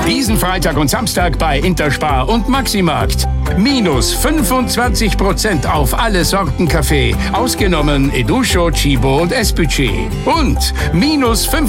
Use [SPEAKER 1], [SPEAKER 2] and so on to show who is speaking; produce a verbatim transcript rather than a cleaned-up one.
[SPEAKER 1] Diesen Freitag und Samstag bei Interspar und Maximarkt. Minus fünfundzwanzig Prozent auf alle Sorten Kaffee, ausgenommen Educho, Chibo und Espucci. Und minus